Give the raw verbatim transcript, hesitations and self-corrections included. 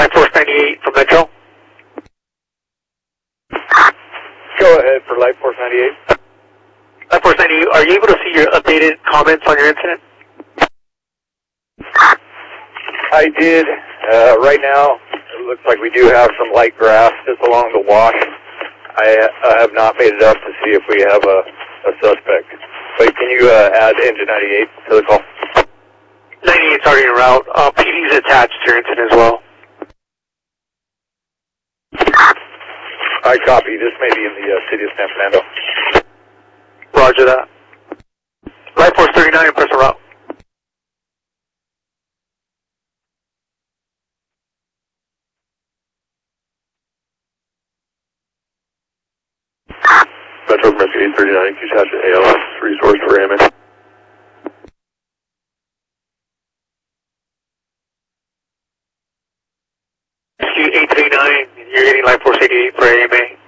Light Force ninety-eight from Metro. Go ahead for Light Force ninety-eight. Light Force ninety-eight, are you able to see your updated comments on your incident? I did. Uh, right now, it looks like we do have some light grass just along the wash. I, I have not made it up to see if we have a, a suspect. But can you uh, add engine ninety-eight to the call? ninety-eight's already en route. Uh, P D's attached to your incident as well. I copy. This may be in the uh, city of San Fernando. Roger that. Light Force thirty-nine, press en route. Metro from eight thirty-nine, can you attach an A L S resource for A M A? eight thirty-nine, you're getting Light Force eighty-eight for A M A.